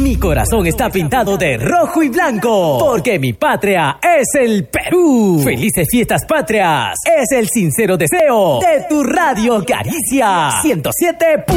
Mi corazón está pintado de rojo y blanco, porque mi patria es el Perú. Felices fiestas patrias, es el sincero deseo de tu Radio Caricia 107.